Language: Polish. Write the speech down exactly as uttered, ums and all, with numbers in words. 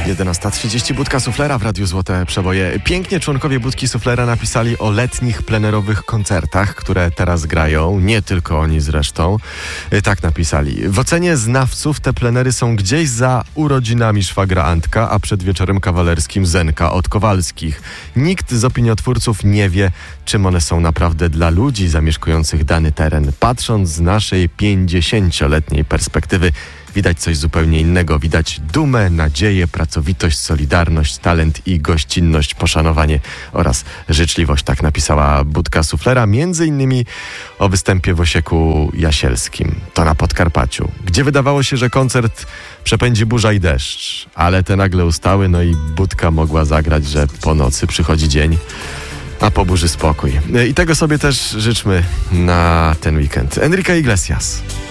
jedenasta trzydzieści, Budka Suflera w Radiu Złote Przeboje. Pięknie członkowie Budki Suflera napisali o letnich plenerowych koncertach, które teraz grają. Nie tylko oni zresztą. Tak napisali. W ocenie znawców te plenery są gdzieś za urodzinami szwagra Antka, a przed wieczorem kawalerskim Zenka od Kowalskich. Nikt z opiniotwórców nie wie, czym one są naprawdę dla ludzi zamieszkujących dany teren. Patrząc z naszej pięćdziesięcioletniej perspektywy, widać coś zupełnie innego. Widać dumę, nadzieję, pracowitość, solidarność, talent i gościnność, poszanowanie oraz życzliwość. Tak napisała Budka Suflera, między innymi o występie w Osieku Jasielskim. To na Podkarpaciu, gdzie wydawało się, że koncert przepędzi burza i deszcz, ale te nagle ustały, no i Budka mogła zagrać, że po nocy przychodzi dzień, a po burzy spokój. I tego sobie też życzmy na ten weekend. Enrique Iglesias.